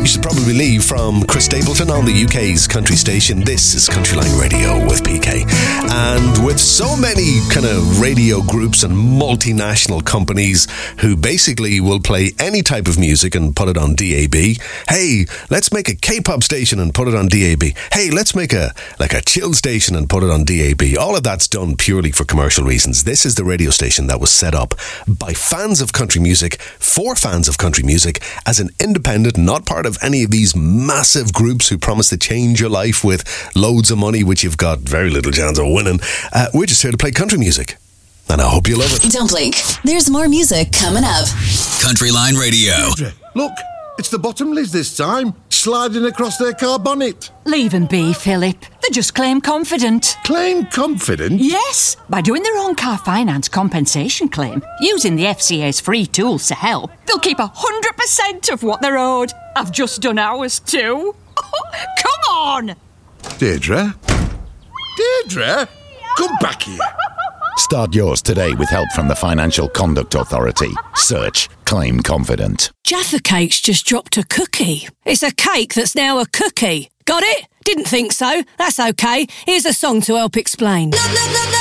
You should probably leave from Chris Stapleton on the UK's country station. This is Countryline Radio with PK. And with so many kind of radio groups and multinational companies who basically will play any type of music and put it on DAB. Hey, let's make a K-pop station and put it on DAB. Hey, let's make a chill station and put it on DAB. All of that's done purely for commercial reasons. This is the radio station that was set up by fans of country music, for fans of country music, as an independent, not part of any of these massive groups who promise to change your life with loads of money, which you've got very little chance of winning. We're just here to play country music. And I hope you love it. Don't blink. There's more music coming up. Countryline Radio. Look, it's the Bottomleys this time, sliding across their car bonnet. Leave them be, Philip. They just claim confident. Claim confident? Yes, by doing their own car finance compensation claim, using the FCA's free tools to help, they'll keep 100% of what they're owed. I've just done ours too. Come on! Deirdre? Deirdre? Come back here. Start yours today with help from the Financial Conduct Authority. Search Claim Confident. Jaffa Cake's just dropped a cookie. It's a cake that's now a cookie. Got it? Didn't think so. That's okay. Here's a song to help explain.